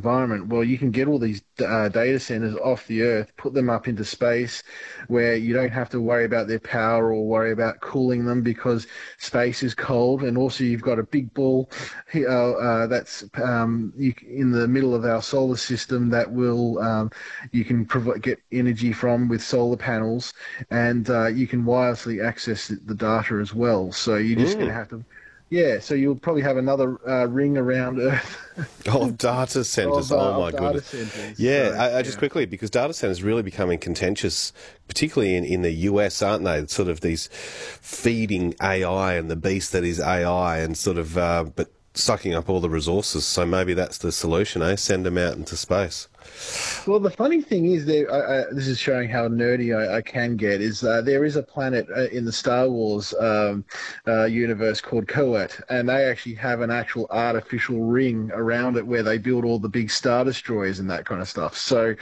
environment. Well, you can get all these data centers off the Earth, put them up into space where you don't have to worry about their power or worry about cooling them because space is cold. And also you've got a big ball that's in the middle of our solar system that will you can get energy from with solar panels, and you can wirelessly access the data as well. So you're just going to have to... Yeah, so you'll probably have another ring around Earth. Of data centres, oh my goodness. Centers. Yeah, So, just quickly, because data centres really becoming contentious, particularly in the US, aren't they? Sort of these feeding AI and the beast that is AI and sort of, but sucking up all the resources. So maybe that's the solution, eh? Send them out into space. Well, the funny thing is, this is showing how nerdy I can get, is there is a planet in the Star Wars universe called Koet, and they actually have an actual artificial ring around it where they build all the big Star Destroyers and that kind of stuff. So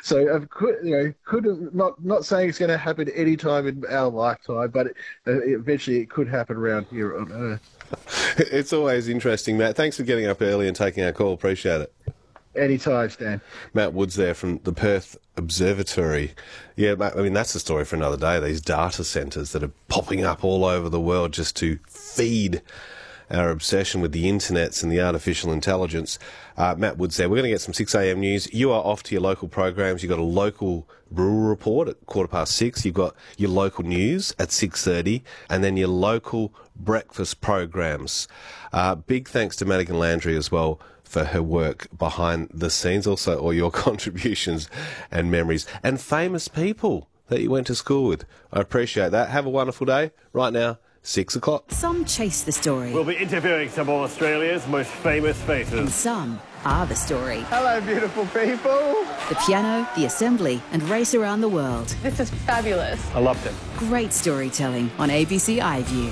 not saying it's going to happen any time in our lifetime, but eventually it could happen around here on Earth. It's always interesting, Matt. Thanks for getting up early and taking our call. Appreciate it. Anytime, Stan. Matt Woods there from the Perth Observatory. Yeah, I mean, that's a story for another day. These data centres that are popping up all over the world just to feed our obsession with the internets and the artificial intelligence. Matt Woods there. We're going to get some 6am news. You are off to your local programs. You've got a local rural report at 6:15. You've got your local news at 6:30, and then your local breakfast programs. Big thanks to Madigan Landry as well for her work behind the scenes, also all your contributions and memories, and famous people that you went to school with. I appreciate that. Have a wonderful day. Right now, 6 o'clock. Some chase the story. We'll be interviewing some of Australia's most famous faces. And some are the story. Hello, beautiful people. The piano, the assembly, and race around the world. This is fabulous. I loved it. Great storytelling on ABC iView.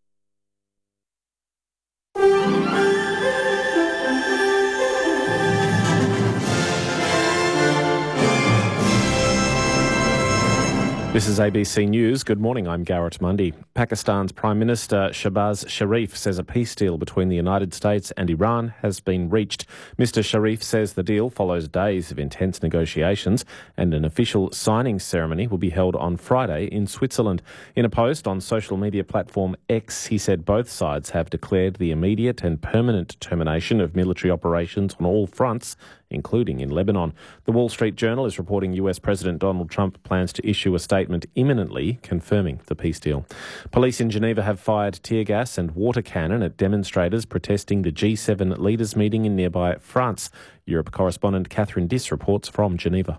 This is ABC News. Good morning, I'm Garrett Mundy. Pakistan's Prime Minister Shahbaz Sharif says a peace deal between the United States and Iran has been reached. Mr Sharif says the deal follows days of intense negotiations and an official signing ceremony will be held on Friday in Switzerland. In a post on social media platform X, he said both sides have declared the immediate and permanent termination of military operations on all fronts, including in Lebanon. The Wall Street Journal is reporting US President Donald Trump plans to issue a statement imminently confirming the peace deal. Police in Geneva have fired tear gas and water cannon at demonstrators protesting the G7 leaders meeting in nearby France. Europe correspondent Catherine Diss reports from Geneva.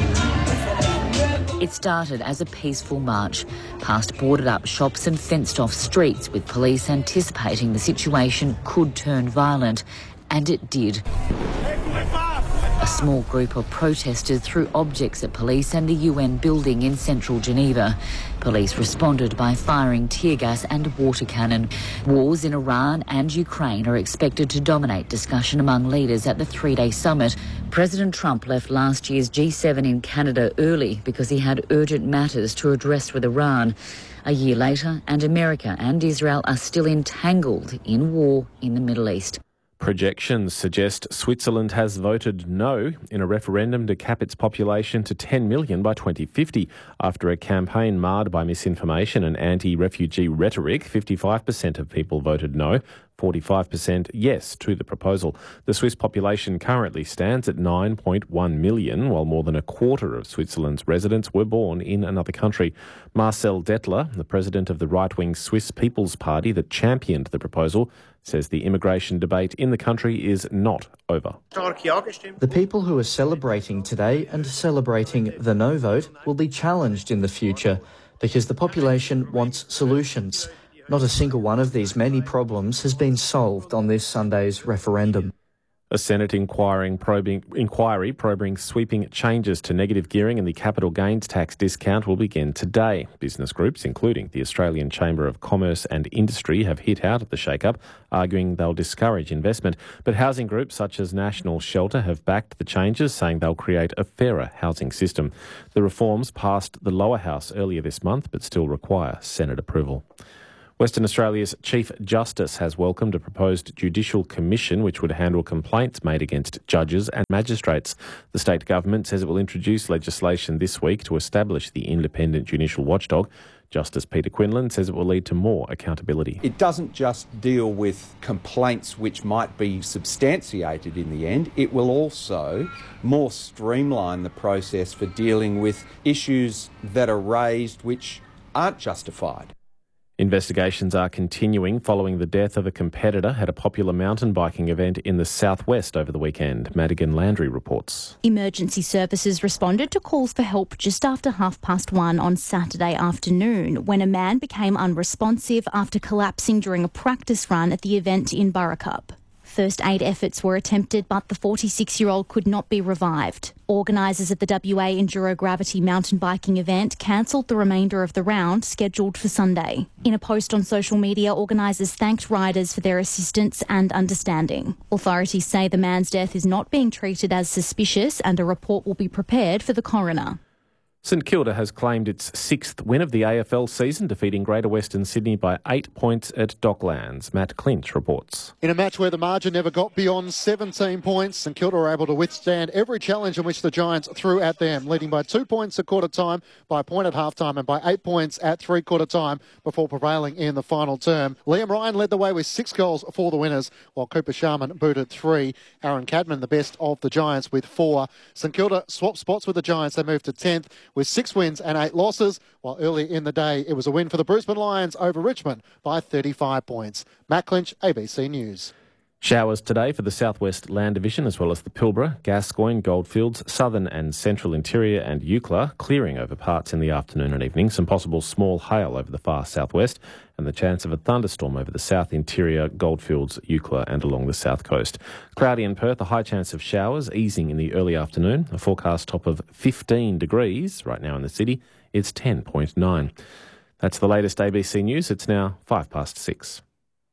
It started as a peaceful march, past boarded-up shops and fenced-off streets, with police anticipating the situation could turn violent. And it did. A small group of protesters threw objects at police and the UN building in central Geneva. Police responded by firing tear gas and water cannon. Wars in Iran and Ukraine are expected to dominate discussion among leaders at the three-day summit. President Trump left last year's G7 in Canada early because he had urgent matters to address with Iran. A year later, and America and Israel are still entangled in war in the Middle East. Projections suggest Switzerland has voted no in a referendum to cap its population to 10 million by 2050. After a campaign marred by misinformation and anti-refugee rhetoric, 55% of people voted no, 45% yes to the proposal. The Swiss population currently stands at 9.1 million, while more than a quarter of Switzerland's residents were born in another country. Marcel Dettler, the president of the right-wing Swiss People's Party that championed the proposal, says the immigration debate in the country is not over. The people who are celebrating today and celebrating the no vote will be challenged in the future because the population wants solutions. Not a single one of these many problems has been solved on this Sunday's referendum. A Senate inquiry probing sweeping changes to negative gearing and the capital gains tax discount will begin today. Business groups, including the Australian Chamber of Commerce and Industry, have hit out at the shake-up, arguing they'll discourage investment. But housing groups such as National Shelter have backed the changes, saying they'll create a fairer housing system. The reforms passed the lower house earlier this month, but still require Senate approval. Western Australia's Chief Justice has welcomed a proposed judicial commission which would handle complaints made against judges and magistrates. The state government says it will introduce legislation this week to establish the independent judicial watchdog. Justice Peter Quinlan says it will lead to more accountability. It doesn't just deal with complaints which might be substantiated in the end. It will also more streamline the process for dealing with issues that are raised which aren't justified. Investigations are continuing following the death of a competitor at a popular mountain biking event in the southwest over the weekend. Madigan Landry reports. Emergency services responded to calls for help just after 1:30 on Saturday afternoon when a man became unresponsive after collapsing during a practice run at the event in Burracup. First aid efforts were attempted, but the 46-year-old could not be revived. Organisers of the WA Enduro Gravity mountain biking event cancelled the remainder of the round scheduled for Sunday. In a post on social media, organisers thanked riders for their assistance and understanding. Authorities say the man's death is not being treated as suspicious and a report will be prepared for the coroner. St Kilda has claimed its 6th win of the AFL season, defeating Greater Western Sydney by 8 points at Docklands. Matt Clinch reports. In a match where the margin never got beyond 17 points, St Kilda were able to withstand every challenge in which the Giants threw at them, leading by 2 points at quarter time, by a point at half time and by 8 points at three-quarter time before prevailing in the final term. Liam Ryan led the way with 6 goals for the winners, while Cooper Sharman booted 3. Aaron Cadman, the best of the Giants, with 4. St Kilda swapped spots with the Giants. They moved to 10th with 6 wins and 8 losses, while earlier in the day it was a win for the Brisbane Lions over Richmond by 35 points. Matt Clinch, ABC News. Showers today for the South West Land Division as well as the Pilbara, Gascoyne, Goldfields, Southern and Central Interior and Eucla, clearing over parts in the afternoon and evening. Some possible small hail over the far southwest and the chance of a thunderstorm over the South Interior, Goldfields, Eucla and along the south coast. Cloudy in Perth, a high chance of showers, easing in the early afternoon. A forecast top of 15 degrees right now in the city. It's 10.9. That's the latest ABC News. It's now 6:05.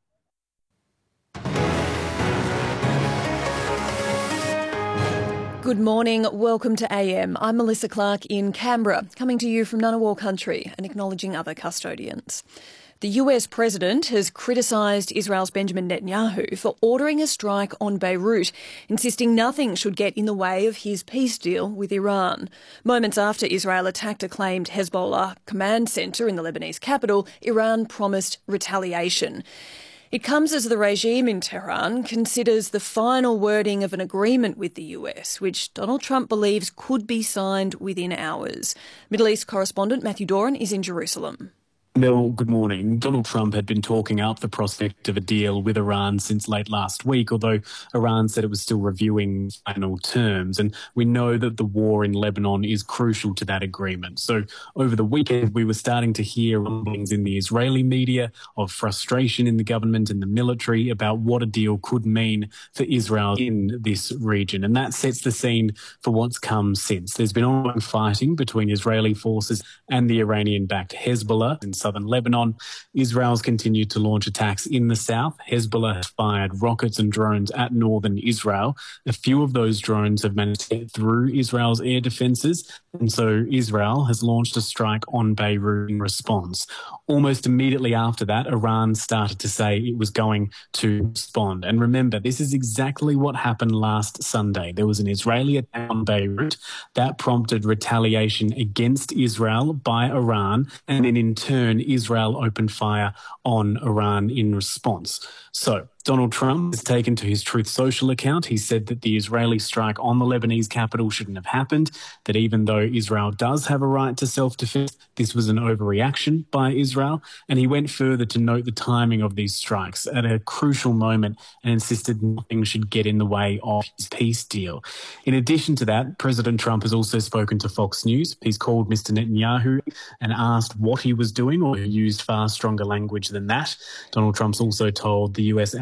Good morning, welcome to AM. I'm Melissa Clark in Canberra, coming to you from Ngunnawal country and acknowledging other custodians. The US president has criticised Israel's Benjamin Netanyahu for ordering a strike on Beirut, insisting nothing should get in the way of his peace deal with Iran. Moments after Israel attacked a claimed Hezbollah command centre in the Lebanese capital, Iran promised retaliation. It comes as the regime in Tehran considers the final wording of an agreement with the US, which Donald Trump believes could be signed within hours. Middle East correspondent Matthew Doran is in Jerusalem. Mel, good morning. Donald Trump had been talking up the prospect of a deal with Iran since late last week, although Iran said it was still reviewing final terms. And we know that the war in Lebanon is crucial to that agreement. So over the weekend, we were starting to hear rumblings in the Israeli media of frustration in the government and the military about what a deal could mean for Israel in this region. And that sets the scene for what's come since. There's been ongoing fighting between Israeli forces and the Iranian-backed Hezbollah in southern Lebanon. Israel's continued to launch attacks in the south. Hezbollah has fired rockets and drones at northern Israel. A few of those drones have managed to get through Israel's air defences, and so Israel has launched a strike on Beirut in response. Almost immediately after that, Iran started to say it was going to respond. And remember, this is exactly what happened last Sunday. There was an Israeli attack on Beirut that prompted retaliation against Israel by Iran, and then in turn, Israel opened fire on Iran in response. So Donald Trump has taken to his Truth Social account. He said that the Israeli strike on the Lebanese capital shouldn't have happened, that even though Israel does have a right to self-defense, this was an overreaction by Israel. And he went further to note the timing of these strikes at a crucial moment and insisted nothing should get in the way of his peace deal. In addition to that, President Trump has also spoken to Fox News. He's called Mr. Netanyahu and asked what he was doing, or used far stronger language than that. Donald Trump's also told the US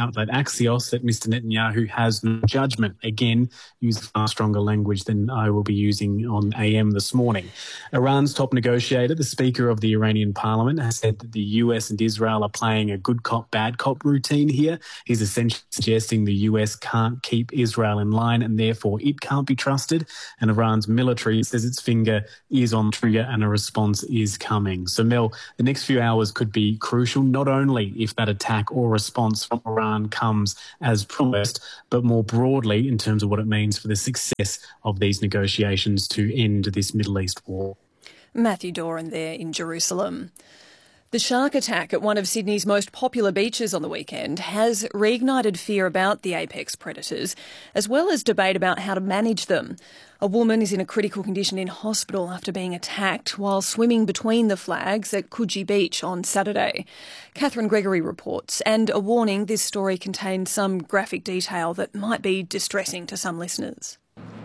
outlet Axios that Mr. Netanyahu has no judgment. Again, use far stronger language than I will be using on AM this morning. Iran's top negotiator, the Speaker of the Iranian Parliament, has said that the US and Israel are playing a good cop, bad cop routine here. He's essentially suggesting the US can't keep Israel in line and therefore it can't be trusted. And Iran's military says its finger is on the trigger and a response is coming. So, Mel, the next few hours could be crucial, not only if that attack or response from Iran comes as promised, but more broadly in terms of what it means for the success of these negotiations to end this Middle East war. Matthew Doran there in Jerusalem. The shark attack at one of Sydney's most popular beaches on the weekend has reignited fear about the apex predators, as well as debate about how to manage them. A woman is in a critical condition in hospital after being attacked while swimming between the flags at Coogee Beach on Saturday. Catherine Gregory reports, and a warning, this story contains some graphic detail that might be distressing to some listeners.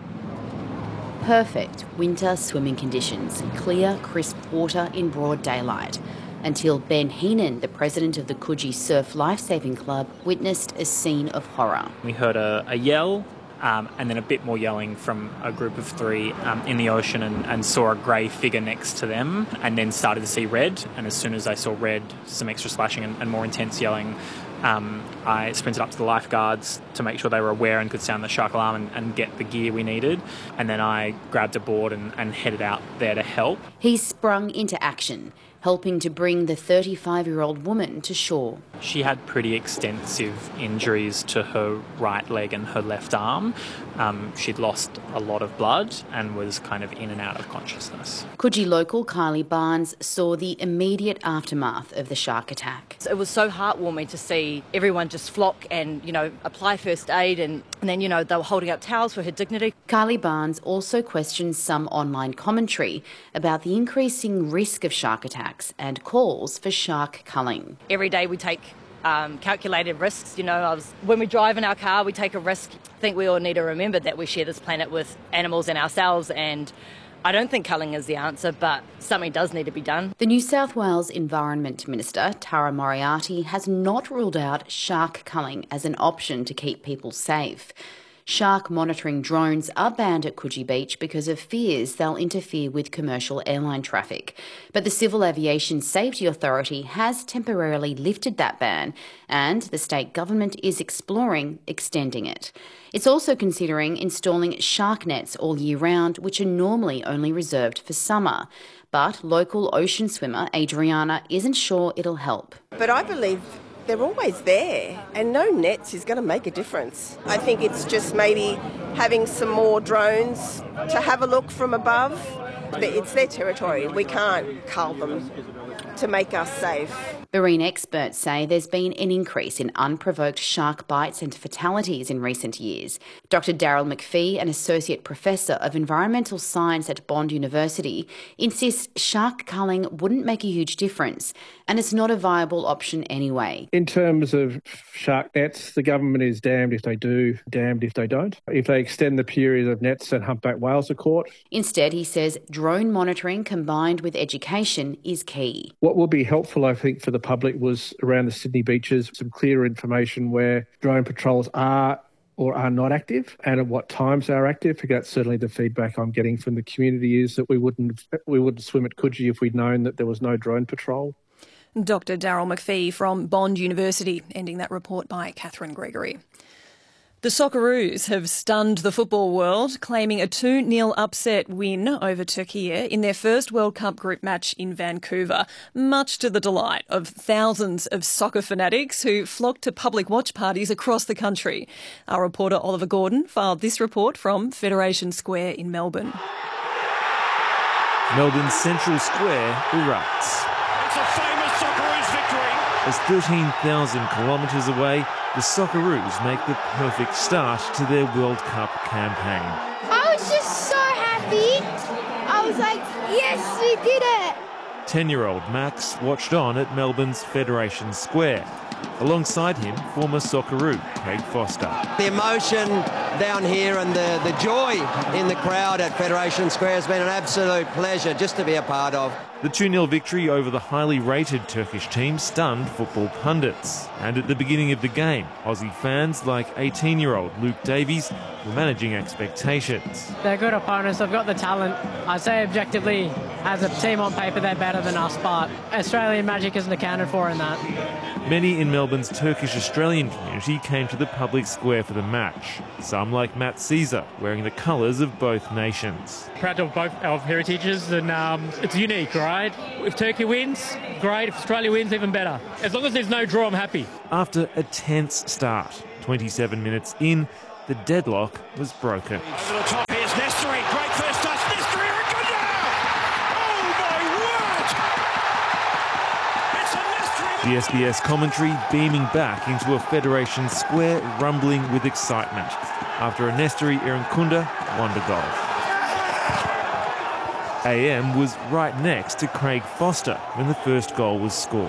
Perfect winter swimming conditions, clear, crisp water in broad daylight. Until Ben Heenan, the president of the Coogee Surf Lifesaving Club, witnessed a scene of horror. We heard a yell and then a bit more yelling from a group of three in the ocean and saw a grey figure next to them and then started to see red. And as soon as I saw red, some extra splashing and more intense yelling, I sprinted up to the lifeguards to make sure they were aware and could sound the shark alarm and get the gear we needed. And then I grabbed a board and headed out there to help. He sprung into action, helping to bring the 35-year-old woman to shore. She had pretty extensive injuries to her right leg and her left arm. She'd lost a lot of blood and was kind of in and out of consciousness. Coogee local Kylie Barnes saw the immediate aftermath of the shark attack. It was so heartwarming to see everyone just flock and, apply first aid and then, they were holding up towels for her dignity. Kylie Barnes also questions some online commentary about the increasing risk of shark attacks and calls for shark culling. Every day we take calculated risks. When we drive in our car, we take a risk. I think we all need to remember that we share this planet with animals and ourselves, and I don't think culling is the answer, but something does need to be done. The New South Wales Environment Minister, Tara Moriarty, has not ruled out shark culling as an option to keep people safe. Shark monitoring drones are banned at Coogee Beach because of fears they'll interfere with commercial airline traffic. But the Civil Aviation Safety Authority has temporarily lifted that ban, and the state government is exploring extending it. It's also considering installing shark nets all year round, which are normally only reserved for summer. But local ocean swimmer Adriana isn't sure it'll help. But I believe they're always there, and no nets is going to make a difference. I think it's just maybe having some more drones to have a look from above. It's their territory. We can't cull them to make us safe. Marine experts say there's been an increase in unprovoked shark bites and fatalities in recent years. Dr. Daryl McPhee, an associate professor of environmental science at Bond University, insists shark culling wouldn't make a huge difference, and it's not a viable option anyway. In terms of shark nets, the government is damned if they do, damned if they don't. If they extend the period of nets, and humpback whales are caught. Instead, he says drone monitoring combined with education is key. What will be helpful, I think, for the public was around the Sydney beaches, some clearer information where drone patrols are or are not active and at what times they are active. That's certainly the feedback I'm getting from the community, is that we wouldn't swim at Coogee if we'd known that there was no drone patrol. Dr. Daryl McPhee from Bond University, ending that report by Catherine Gregory. The Socceroos have stunned the football world, claiming a 2-0 upset win over Turkey in their first World Cup group match in Vancouver, much to the delight of thousands of soccer fanatics who flocked to public watch parties across the country. Our reporter Oliver Gordon filed this report from Federation Square in Melbourne. Melbourne's Central Square erupts. It's a famous Socceroos victory. As 13,000 kilometres away, the Socceroos make the perfect start to their World Cup campaign. I was just so happy. I was like, yes, we did it. 10-year-old Max watched on at Melbourne's Federation Square. Alongside him, former Socceroo Craig Foster. The emotion down here and the joy in the crowd at Federation Square has been an absolute pleasure just to be a part of. The 2-0 victory over the highly rated Turkish team stunned football pundits. And at the beginning of the game, Aussie fans like 18-year-old Luke Davies were managing expectations. They're good opponents, they've got the talent. I say objectively, as a team on paper, they're better than us, but Australian magic isn't accounted for in that. Many in Melbourne's Turkish-Australian community came to the public square for the match. Some, like Matt Caesar, wearing the colours of both nations. Proud of both our heritages, and it's unique, right? If Turkey wins, great. If Australia wins, even better. As long as there's no draw, I'm happy. After a tense start, 27 minutes in, the deadlock was broken. Over the top, here's Nestory. Great first touch. Nestory, Iragunda! Oh, my word! It's a Nestory. The SBS commentary beaming back into a Federation Square rumbling with excitement after a Nestory Iragunda wonder goal. AM was right next to Craig Foster when the first goal was scored.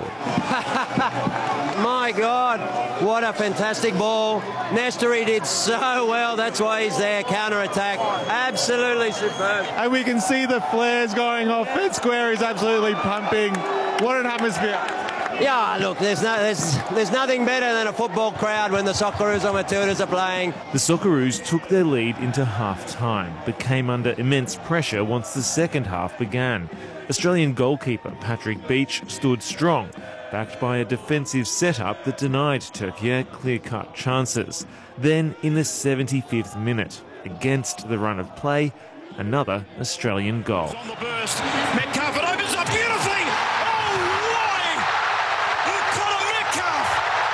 My God, what a fantastic ball. Nestory did so well, that's why he's there, counter-attack, absolutely superb. And we can see the flares going off. Fed Square is absolutely pumping. What an atmosphere. Yeah, look, there's nothing better than a football crowd when the Socceroos or Matildas are playing. The Socceroos took their lead into half-time, but came under immense pressure once the second half began. Australian goalkeeper Patrick Beach stood strong, backed by a defensive setup that denied Turkey clear-cut chances. Then, in the 75th minute, against the run of play, another Australian goal. On the burst, Metcalf, it opens up beautifully. Oh, why? Conor Metcalf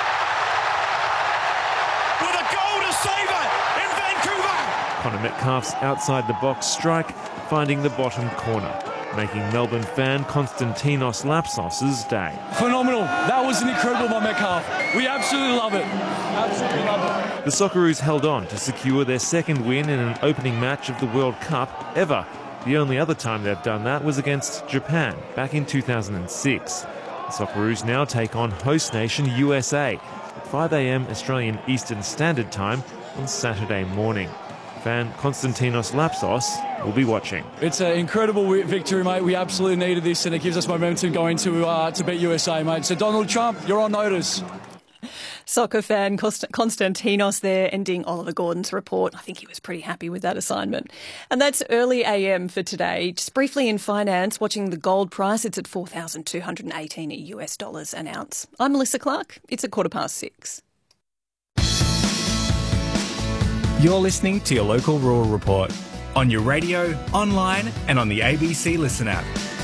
with a goal to save it in Vancouver. Conor Metcalf's outside-the-box strike finding the bottom corner, making Melbourne fan Konstantinos Lapsos's day. Phenomenal. That was an incredible by Metcalf. We absolutely love it. Absolutely love it. The Socceroos held on to secure their second win in an opening match of the World Cup ever. The only other time they've done that was against Japan back in 2006. The Socceroos now take on host nation USA at 5 a.m. Australian Eastern Standard Time on Saturday morning. Fan Konstantinos Lapsos will be watching. It's an incredible victory, mate. We absolutely needed this, and it gives us momentum going to beat USA, mate. So Donald Trump, you're on notice. Soccer fan Konstantinos there, ending Oliver Gordon's report. I think he was pretty happy with that assignment. And that's early AM for today. Just briefly in finance, watching the gold price. It's at $4,218 US dollars an ounce. I'm Melissa Clark. It's at 6:15. You're listening to your local rural report on your radio, online and on the ABC Listen app.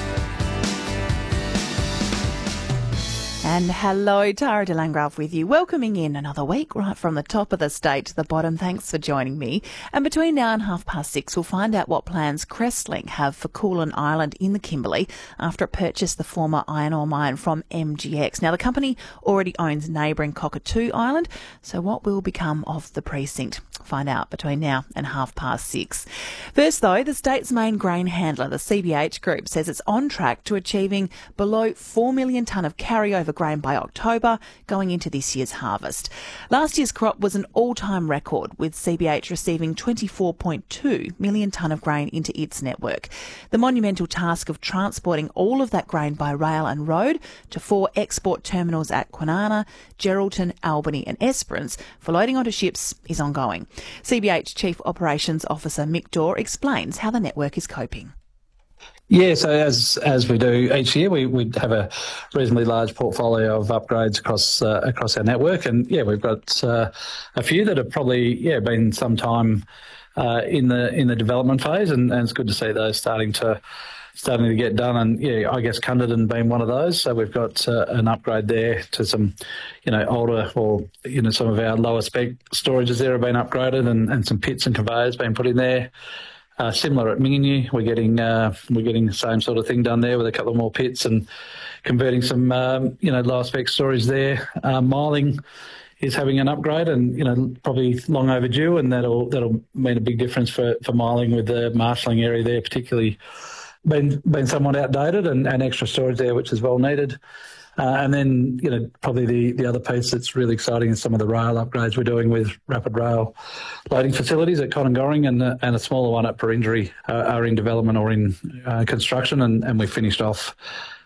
And hello, Tara de Landgraf with you, welcoming in another week right from the top of the state to the bottom. Thanks for joining me. And between now and 6:30, we'll find out what plans Crestlink have for Koolan Island in the Kimberley after it purchased the former iron ore mine from MGX. Now, the company already owns neighbouring Cockatoo Island, so what will become of the precinct? Find out between now and 6:30. First, though, the state's main grain handler, the CBH Group, says it's on track to achieving below 4 million tonne of carryover grain by October, going into this year's harvest. Last year's crop was an all-time record, with CBH receiving 24.2 million tonne of grain into its network. The monumental task of transporting all of that grain by rail and road to 4 export terminals at Kwinana, Geraldton, Albany and Esperance for loading onto ships is ongoing. CBH Chief Operations Officer Mick Dorr explains how the network is coping. Yeah, so as we do each year, we have a reasonably large portfolio of upgrades across our network, and we've got a few that have probably been some time in the development phase, and it's good to see those starting to get done. And I guess Cunderdin being one of those. So we've got an upgrade there to some older or some of our lower spec storages there have been upgraded, and some pits and conveyors being put in there. Similar at Minginyu, we're getting the same sort of thing done there with a couple of more pits and converting some lower spec storage there. Miling is having an upgrade, and probably long overdue, and that'll mean a big difference for Miling, with the marshalling area there particularly been somewhat outdated, and extra storage there which is well needed. And then, probably the other piece that's really exciting is some of the rail upgrades we're doing with rapid rail loading facilities at Conongoring and a smaller one at Perenjori are in development or in construction, and we finished off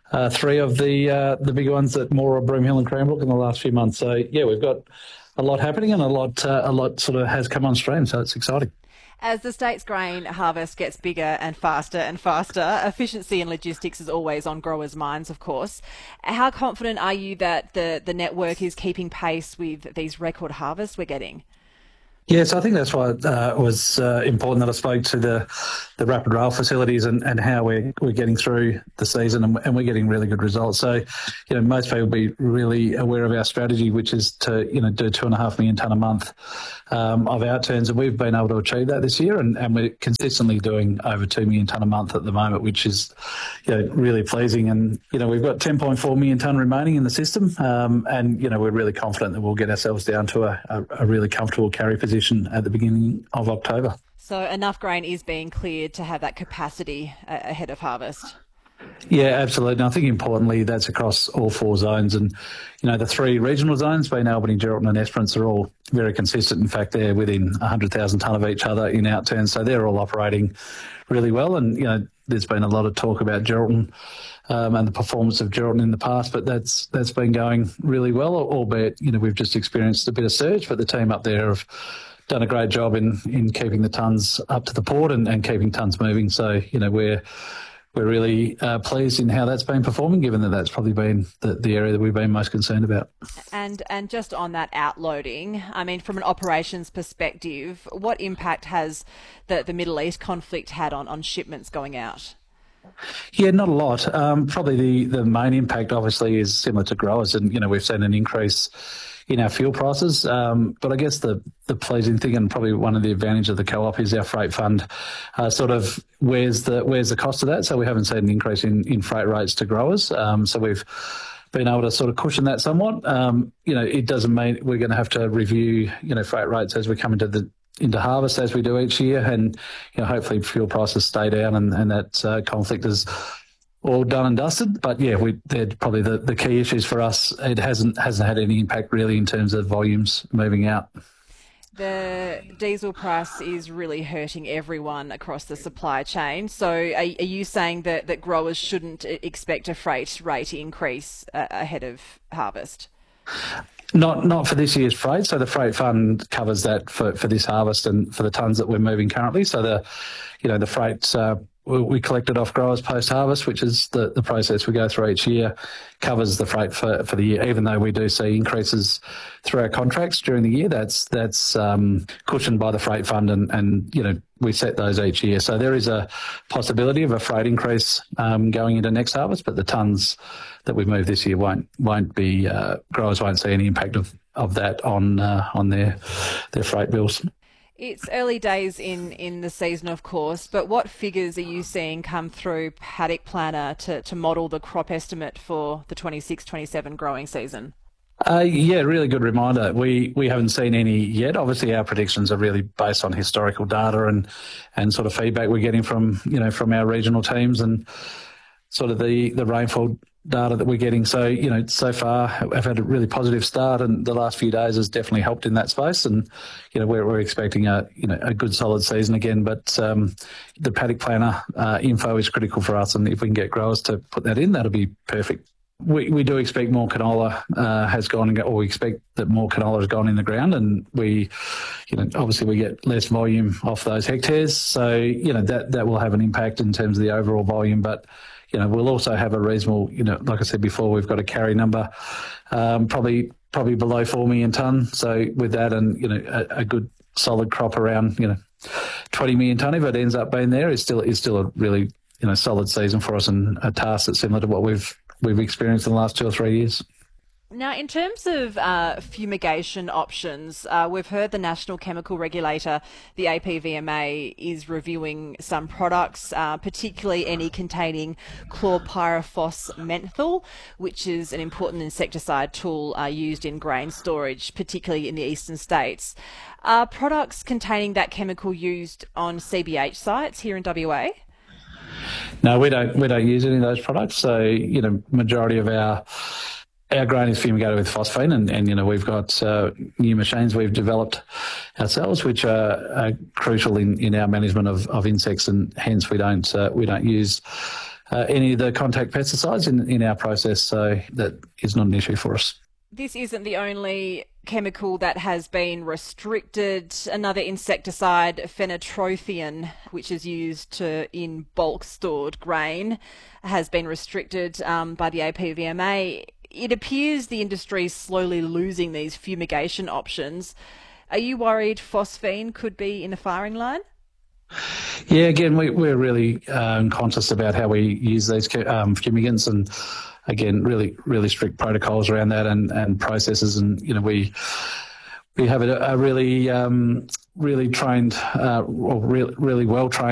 3 of the big ones at Moora, Broomhill and Cranbrook in the last few months. So, yeah, we've got a lot happening and a lot sort of has come on stream, so it's exciting. As the state's grain harvest gets bigger and faster, efficiency and logistics is always on growers' minds, of course. How confident are you that the network is keeping pace with these record harvests we're getting? Yes, I think that's why it was important that I spoke to the rapid rail facilities and how we're getting through the season and we're getting really good results. So, most people will be really aware of our strategy, which is to, do 2.5 million tonne a month of outturns, and we've been able to achieve that this year, and we're consistently doing over 2 million tonne a month at the moment, which is, really pleasing. And, we've got 10.4 million tonne remaining in the system, and, we're really confident that we'll get ourselves down to a really comfortable carry position at the beginning of October. So enough grain is being cleared to have that capacity ahead of harvest? Yeah, absolutely. And I think importantly that's across all 4 zones, and the 3 regional zones being Albany, Geraldton and Esperance are all very consistent. In fact, they're within 100,000 tonne of each other in outturns, so they're all operating really well. And there's been a lot of talk about Geraldton and the performance of Geraldton in the past, but that's been going really well, albeit we've just experienced a bit of surge, but the team up there have done a great job in keeping the tonnes up to the port and keeping tonnes moving. So we're really pleased in how that's been performing, given that that's probably been the area that we've been most concerned about. And just on that outloading, I mean, from an operations perspective, what impact has the Middle East conflict had on shipments going out? Yeah, not a lot. Probably the main impact, obviously, is similar to growers, and we've seen an increase in our fuel prices. But I guess the pleasing thing, and probably one of the advantages of the co-op, is our freight fund sort of where's the cost of that. So we haven't seen an increase in freight rates to growers. So we've been able to sort of cushion that somewhat. It doesn't mean we're going to have to review freight rates as we come into harvest, as we do each year, and hopefully fuel prices stay down and that conflict is all done and dusted. But yeah, they're probably the key issues for us. It hasn't had any impact really in terms of volumes moving out. The diesel price is really hurting everyone across the supply chain. So are you saying that growers shouldn't expect a freight rate increase ahead of harvest? Not for this year's freight. So the freight fund covers that for this harvest and for the tonnes that we're moving currently. So the freight we collected off growers post-harvest, which is the process we go through each year, covers the freight for the year. Even though we do see increases through our contracts during the year, that's cushioned by the freight fund, and we set those each year. So there is a possibility of a freight increase going into next harvest, but the tonnes that we move this year won't be growers won't see any impact of that on their freight bills. It's early days in the season, of course, but what figures are you seeing come through Paddock Planner to model the crop estimate for the 26-27 growing season? Yeah, really good reminder. We haven't seen any yet. Obviously, our predictions are really based on historical data and sort of feedback we're getting from our regional teams and sort of the rainfall data that we're getting. So, so far I've had a really positive start, and the last few days has definitely helped in that space. And, we're expecting a good solid season again, but the Paddock Planner info is critical for us. And if we can get growers to put that in, that'll be perfect. We do expect more canola has gone, or we expect that more canola has gone in the ground, and we, obviously we get less volume off those hectares. So, that will have an impact in terms of the overall volume, but we'll also have a reasonable, like I said before, we've got a carry number, probably below 4 million tonne. So with that and, a good solid crop around, 20 million tonne, if it ends up being there, is still a really, solid season for us, and a task that's similar to what we've experienced in the last 2 or 3 years. Now, in terms of fumigation options, we've heard the National Chemical Regulator, the APVMA, is reviewing some products, particularly any containing chlorpyrifos-menthol, which is an important insecticide tool used in grain storage, particularly in the eastern states. Are products containing that chemical used on CBH sites here in WA? No, we don't use any of those products. So, majority of our our grain is fumigated with phosphine, and we've got new machines we've developed ourselves, which are crucial in our management of insects, and hence we don't use any of the contact pesticides in our process, so that is not an issue for us. This isn't the only chemical that has been restricted. Another insecticide, phenotrophium, which is used in bulk stored grain, has been restricted by the APVMA. It appears the industry is slowly losing these fumigation options. Are you worried phosphine could be in the firing line? Yeah, again, we're really conscious about how we use these fumigants, and again, really strict protocols around that and processes. And we have a really trained, really well trained